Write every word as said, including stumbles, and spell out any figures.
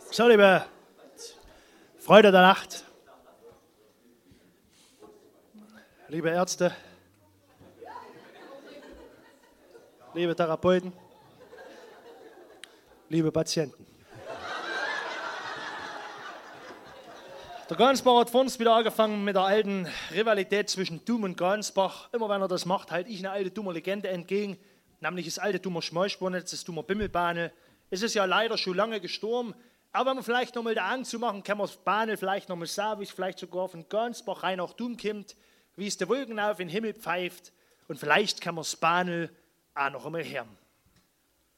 So, liebe Freunde der Nacht, liebe Ärzte, liebe Therapeuten, liebe Patienten. Der Gansbach hat vor uns wieder angefangen mit der alten Rivalität zwischen Dum und Gansbach. Immer wenn er das macht, halte ich eine alte dumme Legende entgegen, nämlich das alte dummer Schmalspurnetz, das dummer Bimmelbahne. Es ist ja leider schon lange gestorben, aber wenn wir vielleicht noch mal da anzumachen, kann man das Bahne vielleicht noch mal sagen, wie es vielleicht sogar von Gansbach rein nach Dum kommt, wie es der Wolken auf den Himmel pfeift und vielleicht kann man das Bahne auch noch einmal hören.